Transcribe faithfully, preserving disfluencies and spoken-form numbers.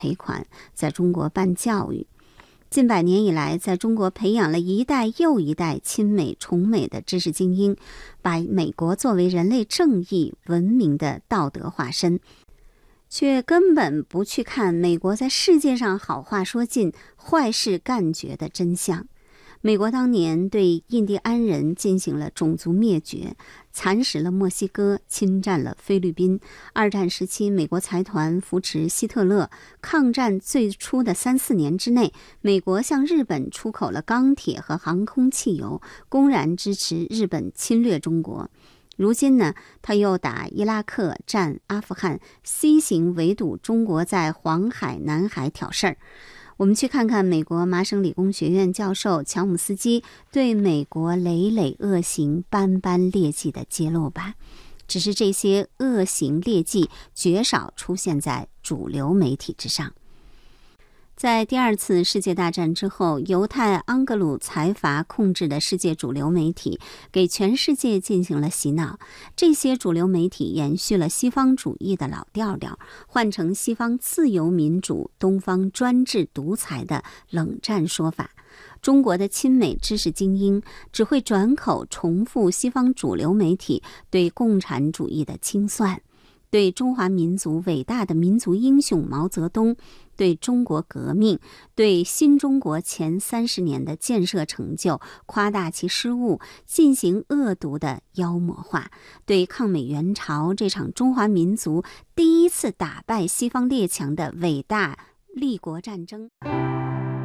赔款，在中国办教育。近百年以来，在中国培养了一代又一代亲美崇美的知识精英，把美国作为人类正义文明的道德化身，却根本不去看美国在世界上好话说尽、坏事干绝的真相。美国当年对印第安人进行了种族灭绝，蚕食了墨西哥，侵占了菲律宾。二战时期，美国财团扶持希特勒。抗战最初的三四年之内，美国向日本出口了钢铁和航空汽油，公然支持日本侵略中国。如今呢，他又打伊拉克、战阿富汗，C 行围堵中国在黄海、南海挑事儿。我们去看看美国麻省理工学院教授乔姆斯基对美国累累恶行斑斑劣迹的揭露吧。只是这些恶行劣迹绝少出现在主流媒体之上。在第二次世界大战之后，犹太盎格鲁财阀控制的世界主流媒体给全世界进行了洗脑。这些主流媒体延续了西方主义的老调调，换成西方自由民主、东方专制独裁的冷战说法。中国的亲美知识精英只会转口重复西方主流媒体对共产主义的清算，对中华民族伟大的民族英雄毛泽东，对中国革命，对新中国前三十年的建设成就夸大其失误，进行恶毒的妖魔化，对抗美援朝这场中华民族第一次打败西方列强的伟大立国战争